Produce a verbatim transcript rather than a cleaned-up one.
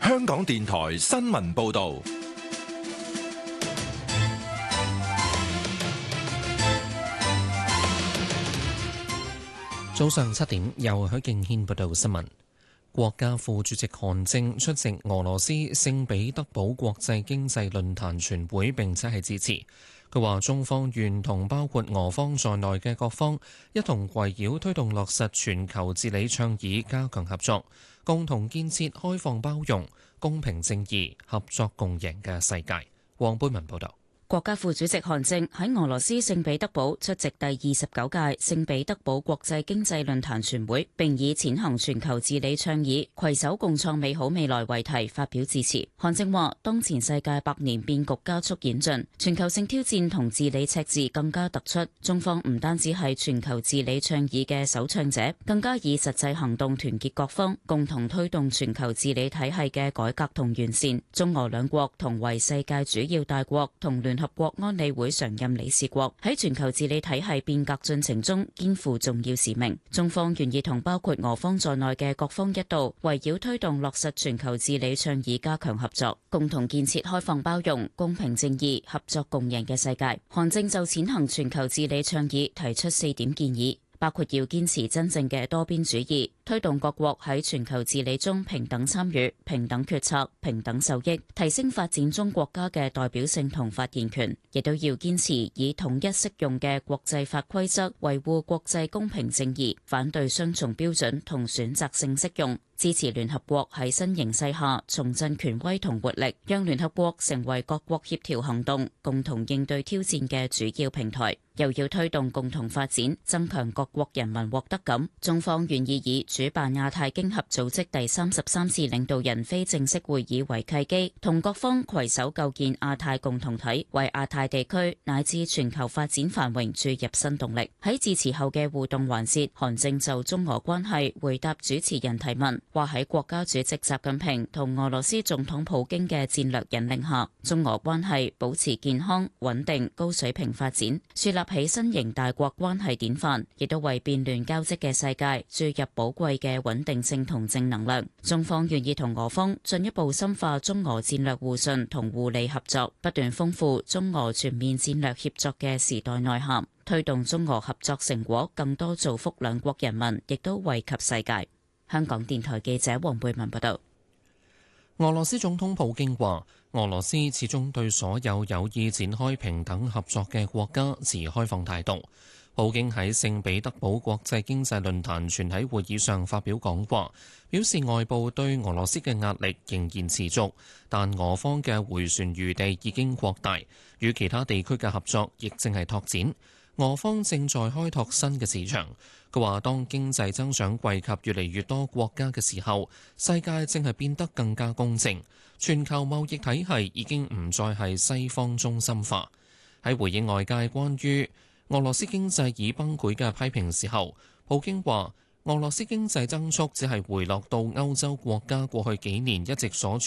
香港電台新聞報道。 早上七點，由許敬軒報道新聞。國家副主席韓正出席俄羅斯聖彼得堡國際經濟論壇全會，並且係致辭。佢話：中方願同包括俄方在內嘅各方一同圍繞推動落實全球治理倡議加強合作，共同建設開放包容、公平正義、合作共贏嘅世界。黃貝文報導。 國家副主席韓正喺俄羅斯聖彼得堡出席第二十九屆聖彼得堡國際經濟論壇全會，並以踐行全球治理倡議、攜手共創美好未來為題發表致辭。韓正話：當前世界百年變局加速演進，全球性挑戰同治理赤字更加突出。中方唔單止係全球治理倡議嘅首倡者，更加以實際行動團結各方，共同推動全球治理體系嘅改革同完善。中俄兩國同為世界主要大國同聯合國安理會常任理事國，喺全球治理體系變革進程中肩負重要使命。中方願意同包括俄方在內嘅各方一道，圍繞推動落實全球治理倡議加強合作，共同建設開放包容、公平正義、合作共贏嘅世界。韓正就踐行全球治理倡議提出四點建議，包括要堅持真正嘅多邊主義，推動各國喺全球治理中平等參與、平等決策、平等受益，提升發展中國家嘅代表性同發言權，亦都要堅持以統一適用嘅國際法規則維護國際公平正義，反對雙重標準同選擇性適用，支持聯合國喺新形勢下重振權威同活力，讓聯合國成為各國協調行動、共同應對挑戰嘅主要平台。又要推動共同發展，增強各國人民獲得感。中方願意以主辦亞太經合組織第三十三次領導人非正式會議為契機，同各方攜手構建亞太共同體，為亞太地區乃至全球發展繁榮注入新動力。喺致辭後嘅互動環節，韓正就中俄關係回答主持人提問，話喺國家主席習近平同俄羅斯總統普京嘅戰略引領下，中俄關係保持健康、穩定、高水平發展，樹立起新型大國關係典範，亦都為變亂交織嘅世界注入寶貴嘅穩定性同正能量。中方願意同俄方進一步深化中俄戰略互信同互利合作，不斷豐富中俄全面戰略協作嘅時代內涵，推動中俄合作成果更多造福兩國人民，亦都惠及世界。香港電台記者黃貝文報道。 俄羅斯總統普京話：俄羅斯始終對所有有意展開平等合作嘅國家持開放態度。普京喺聖彼得堡國際經濟論壇全體會議上發表講話，表示外部對俄羅斯嘅壓力仍然持續，但俄方嘅迴旋餘地已經擴大，與其他地區嘅合作亦正係拓展。俄方正在開拓新嘅市場。佢話：當經濟增長惠及越嚟越多國家嘅時候，世界正係變得更加公正，全球貿易體系已經唔再係西方中心化。喺回應外界關於俄羅斯經濟已崩潰嘅批評時候，普京話：俄羅斯經濟增速只係回落到歐洲國家過去幾年一直所處